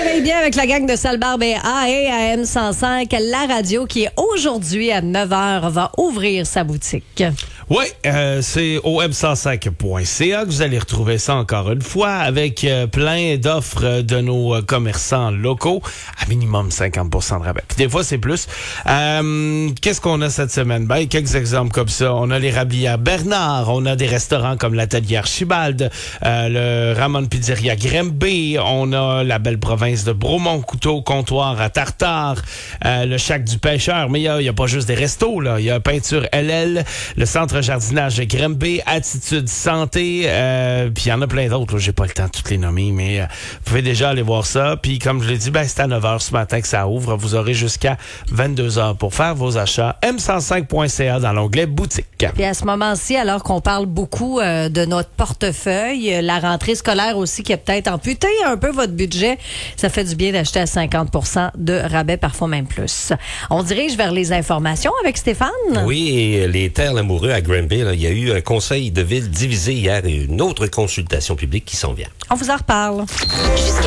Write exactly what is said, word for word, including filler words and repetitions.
réveille bien avec la gang de Salbarbe et A et A M cent cinq, la radio qui aujourd'hui à neuf heures va ouvrir sa boutique. Oui, euh, c'est au web cent cinq point c a que vous allez retrouver ça encore une fois avec euh, plein d'offres de nos euh, commerçants locaux à minimum cinquante pour cent de rabais. Puis des fois, c'est plus. Euh, qu'est-ce qu'on a cette semaine? Ben, quelques exemples comme ça. On a les Rablières Bernard, on a des restaurants comme l'Atelier Archibald, euh, le Ramon Pizzeria Grimby, on a la belle province de Bromont, Couteau, Comptoir à Tartare, euh, le Shack du Pêcheur. Mais il n'y a, a pas juste des restos, là. Il y a Peinture L L, le Centre jardinage de Grimby, Attitude Santé, euh, puis il y en a plein d'autres. Là. J'ai pas le temps de toutes les nommer, mais euh, vous pouvez déjà aller voir ça. Puis comme je l'ai dit, ben, c'est à neuf heures ce matin que ça ouvre. Vous aurez jusqu'à vingt-deux heures pour faire vos achats. m cent cinq point c a dans l'onglet boutique. Puis à ce moment-ci, alors qu'on parle beaucoup euh, de notre portefeuille, la rentrée scolaire aussi qui a peut-être amputé un peu votre budget, ça fait du bien d'acheter à cinquante pour cent de rabais, parfois même plus. On dirige vers les informations avec Stéphane. Oui, et les terres l'amoureux à Granby, là, il y a eu un conseil de ville divisé hier et une autre consultation publique qui s'en vient. On vous en reparle.